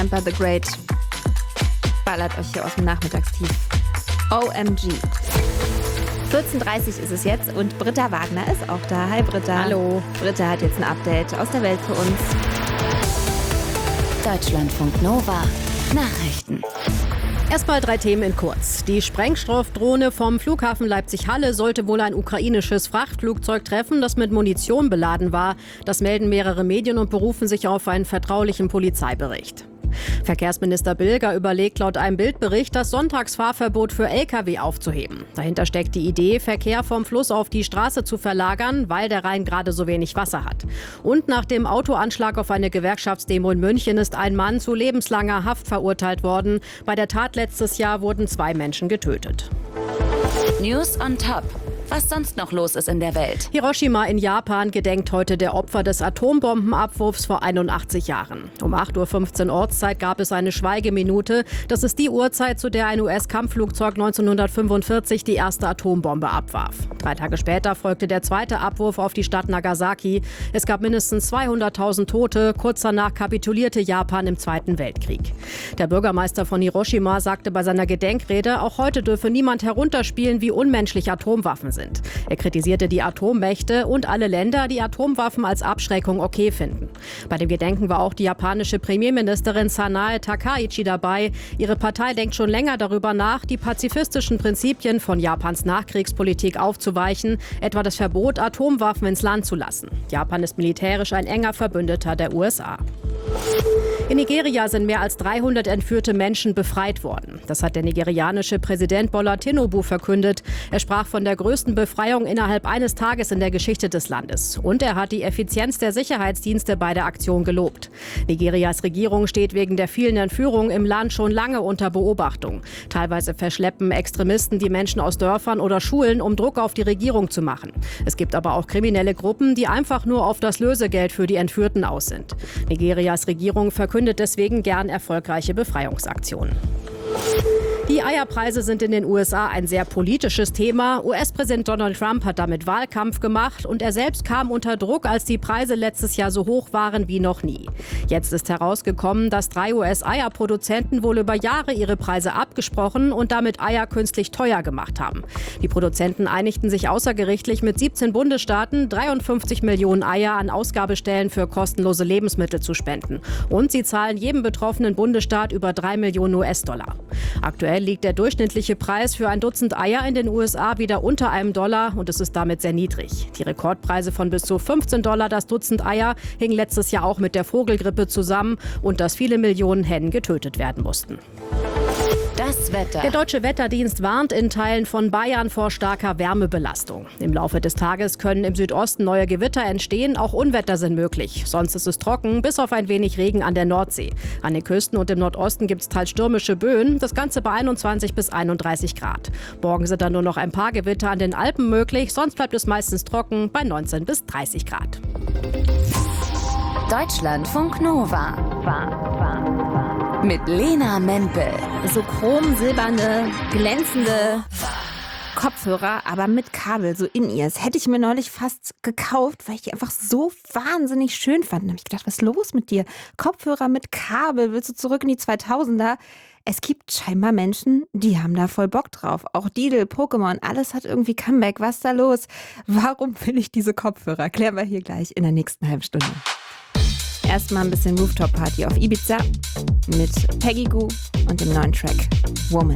Amber the Great ballert euch hier aus dem Nachmittagstief. OMG. 14.30 ist es jetzt und Britta Wagner ist auch da. Hi Britta. Hallo. Britta hat jetzt ein Update aus der Welt für uns. Deutschlandfunk Nova Nachrichten. Erstmal 3 Themen in kurz. Die Sprengstoffdrohne vom Flughafen Leipzig-Halle sollte wohl ein ukrainisches Frachtflugzeug treffen, das mit Munition beladen war. Das melden mehrere Medien und berufen sich auf einen vertraulichen Polizeibericht. Verkehrsminister Bilger überlegt laut einem Bildbericht, das Sonntagsfahrverbot für Lkw aufzuheben. Dahinter steckt die Idee, Verkehr vom Fluss auf die Straße zu verlagern, weil der Rhein gerade so wenig Wasser hat. Und nach dem Autoanschlag auf eine Gewerkschaftsdemo in München ist ein Mann zu lebenslanger Haft verurteilt worden. Bei der Tat letztes Jahr wurden 2 Menschen getötet. News on Top. Was sonst noch los ist in der Welt. Hiroshima in Japan gedenkt heute der Opfer des Atombombenabwurfs vor 81 Jahren. Um 8.15 Uhr Ortszeit gab es eine Schweigeminute. Das ist die Uhrzeit, zu der ein US-Kampfflugzeug 1945 die erste Atombombe abwarf. 3 Tage später folgte der zweite Abwurf auf die Stadt Nagasaki. Es gab mindestens 200.000 Tote. Kurz danach kapitulierte Japan im Zweiten Weltkrieg. Der Bürgermeister von Hiroshima sagte bei seiner Gedenkrede, auch heute dürfe niemand herunterspielen, wie unmenschlich Atomwaffen sind. Er kritisierte die Atommächte und alle Länder, die Atomwaffen als Abschreckung okay finden. Bei dem Gedenken war auch die japanische Premierministerin Sanae Takaichi dabei. Ihre Partei denkt schon länger darüber nach, die pazifistischen Prinzipien von Japans Nachkriegspolitik aufzuweichen, etwa das Verbot, Atomwaffen ins Land zu lassen. Japan ist militärisch ein enger Verbündeter der USA. In Nigeria sind mehr als 300 entführte Menschen befreit worden. Das hat der nigerianische Präsident Bola Tinubu verkündet. Er sprach von der größten Befreiung innerhalb eines Tages in der Geschichte des Landes. Und er hat die Effizienz der Sicherheitsdienste bei der Aktion gelobt. Nigerias Regierung steht wegen der vielen Entführungen im Land schon lange unter Beobachtung. Teilweise verschleppen Extremisten die Menschen aus Dörfern oder Schulen, um Druck auf die Regierung zu machen. Es gibt aber auch kriminelle Gruppen, die einfach nur auf das Lösegeld für die Entführten aus sind. Nigerias Regierung verkündet deswegen gern erfolgreiche Befreiungsaktionen. Die Eierpreise sind in den USA ein sehr politisches Thema. US-Präsident Donald Trump hat damit Wahlkampf gemacht und er selbst kam unter Druck, als die Preise letztes Jahr so hoch waren wie noch nie. Jetzt ist herausgekommen, dass 3 US-Eierproduzenten wohl über Jahre ihre Preise abgesprochen und damit Eier künstlich teuer gemacht haben. Die Produzenten einigten sich außergerichtlich mit 17 Bundesstaaten, 53 Millionen Eier an Ausgabestellen für kostenlose Lebensmittel zu spenden. Und sie zahlen jedem betroffenen Bundesstaat über 3 Millionen US-Dollar. Aktuell liegt der durchschnittliche Preis für ein Dutzend Eier in den USA wieder unter $1 und es ist damit sehr niedrig. Die Rekordpreise von bis zu $15 das Dutzend Eier hingen letztes Jahr auch mit der Vogelgrippe zusammen und dass viele Millionen Hennen getötet werden mussten. Das Wetter. Der Deutsche Wetterdienst warnt in Teilen von Bayern vor starker Wärmebelastung. Im Laufe des Tages können im Südosten neue Gewitter entstehen, auch Unwetter sind möglich. Sonst ist es trocken, bis auf ein wenig Regen an der Nordsee. An den Küsten und im Nordosten gibt es teils stürmische Böen, das Ganze bei 21 bis 31 Grad. Morgen sind dann nur noch ein paar Gewitter an den Alpen möglich, sonst bleibt es meistens trocken bei 19 bis 30 Grad. Deutschlandfunk Nova. Mit Lena Mempel. So chromsilberne, glänzende Kopfhörer, aber mit Kabel, so In-Ears. Hätte ich mir neulich fast gekauft, weil ich die einfach so wahnsinnig schön fand. Da habe ich gedacht, was ist los mit dir? Kopfhörer mit Kabel, willst du zurück in die 2000er? Es gibt scheinbar Menschen, die haben da voll Bock drauf. Auch Didel, Pokémon, alles hat irgendwie Comeback. Was ist da los? Warum will ich diese Kopfhörer? Klären wir hier gleich in der nächsten halben Stunde. Erstmal ein bisschen Rooftop-Party auf Ibiza mit Peggy Gou und dem neuen Track Woman.